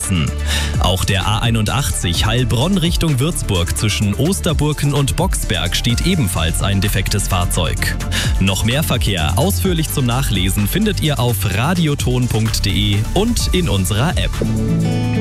nutzen. Auch der A81 Heilbronn Richtung Würzburg zwischen Osterburken und Boxberg steht ebenfalls ein defektes Fahrzeug. Noch mehr Verkehr ausführlich zum Nachlesen findet ihr auf radioton.de und in unserer App.